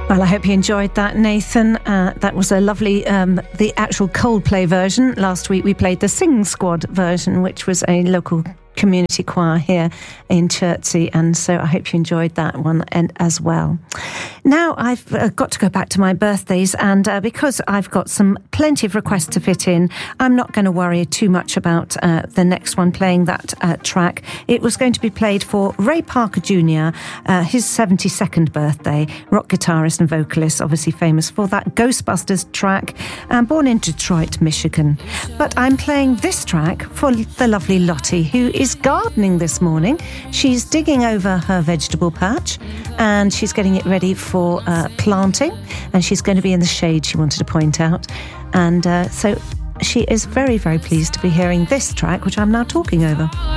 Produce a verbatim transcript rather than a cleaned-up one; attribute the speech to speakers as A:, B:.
A: Well, I hope you enjoyed that, Nathan. Uh, that was a lovely, um, the actual Coldplay version. Last week we played the Sing Squad version, which was a local community choir here in Chertsey, and so I hope you enjoyed that one and as well. Now I've uh, got to go back to my birthdays, and uh, because I've got some plenty of requests to fit in, I'm not going to worry too much about uh, the next one playing that uh, track. It was going to be played for Ray Parker Junior, uh, his seventy-second birthday, rock guitarist and vocalist, obviously famous for that Ghostbusters track, and born in Detroit, Michigan. But I'm playing this track for the lovely Lottie, who is gardening this morning. She's digging over her vegetable patch and she's getting it ready for uh, planting, and she's going to be in the shade, she wanted to point out. And uh, so she is very, very pleased to be hearing this track, which I'm now talking over.